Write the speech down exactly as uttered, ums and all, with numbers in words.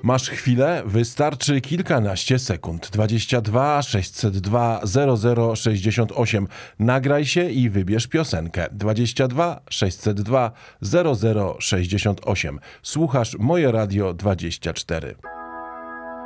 Masz chwilę? Wystarczy kilkanaście sekund. dwadzieścia dwa sześćset dwa zero zero sześćdziesiąt osiem. Nagraj się i wybierz piosenkę. dwadzieścia dwa sześćset dwa zero zero sześćdziesiąt osiem. Słuchasz Moje Radio dwadzieścia cztery.